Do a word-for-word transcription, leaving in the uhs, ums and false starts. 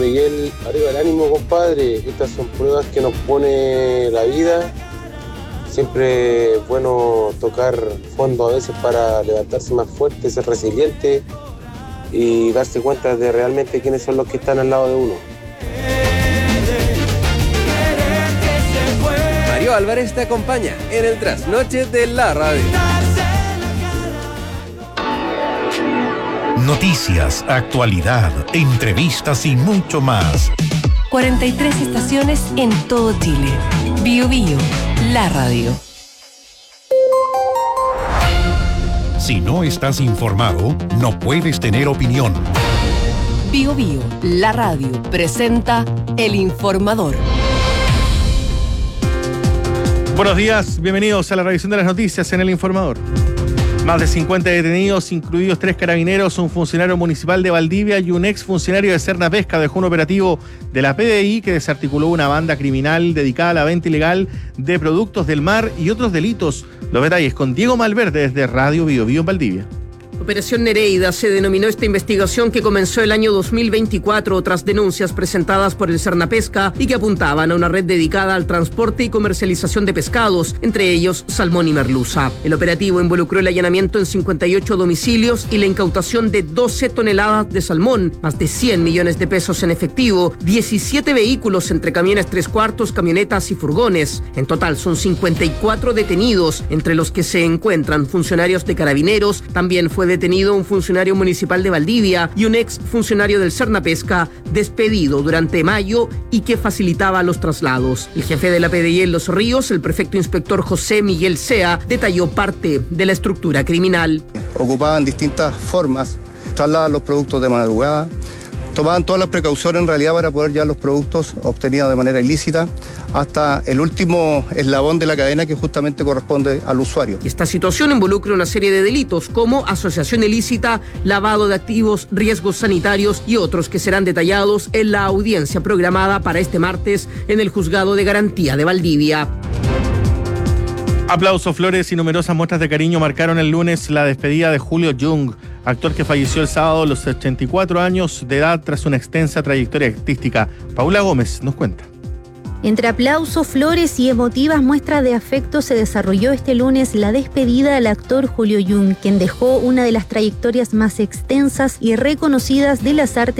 Miguel, arriba el ánimo, compadre. Estas son pruebas que nos pone la vida. Siempre es bueno tocar fondo a veces para levantarse más fuerte, ser resiliente y darse cuenta de realmente quiénes son los que están al lado de uno. Mario Álvarez te acompaña en el trasnoche de la radio. Noticias, actualidad, entrevistas y mucho más. cuarenta y tres estaciones en todo Chile. Bio Bio, la radio. Si no estás informado, no puedes tener opinión. Bio Bio, la radio, presenta El Informador. Buenos días, bienvenidos a la revisión de las noticias en El Informador. Más de cincuenta detenidos, incluidos tres carabineros, un funcionario municipal de Valdivia y un ex funcionario de Cernapesca, dejó un operativo de la P D I que desarticuló una banda criminal dedicada a la venta ilegal de productos del mar y otros delitos. Los detalles con Diego Malverde desde Radio Bio Bio en Valdivia. Operación Nereida se denominó esta investigación que comenzó el año dos mil veinticuatro tras denuncias presentadas por el Cernapesca y que apuntaban a una red dedicada al transporte y comercialización de pescados, entre ellos salmón y merluza. El operativo involucró el allanamiento en cincuenta y ocho domicilios y la incautación de doce toneladas de salmón, más de cien millones de pesos en efectivo, diecisiete vehículos entre camiones tres cuartos, camionetas y furgones. En total son cincuenta y cuatro detenidos, entre los que se encuentran funcionarios de Carabineros. También fue detenido un funcionario municipal de Valdivia y un ex funcionario del Cernapesca despedido durante mayo y que facilitaba los traslados. El jefe de la P D I en Los Ríos, el prefecto inspector José Miguel Sea, detalló parte de la estructura criminal. Ocupaban distintas formas, trasladaban los productos de madrugada, tomaban todas las precauciones en realidad para poder llevar los productos obtenidos de manera ilícita hasta el último eslabón de la cadena que justamente corresponde al usuario. Esta situación involucra una serie de delitos como asociación ilícita, lavado de activos, riesgos sanitarios y otros que serán detallados en la audiencia programada para este martes en el Juzgado de Garantía de Valdivia. Aplausos, flores y numerosas muestras de cariño marcaron el lunes la despedida de Julio Jung, actor que falleció el sábado a los ochenta y cuatro años de edad tras una extensa trayectoria artística. Paula Gómez nos cuenta. Entre aplausos, flores y emotivas muestras de afecto se desarrolló este lunes la despedida del actor Julio Jung, quien dejó una de las trayectorias más extensas y reconocidas de las artes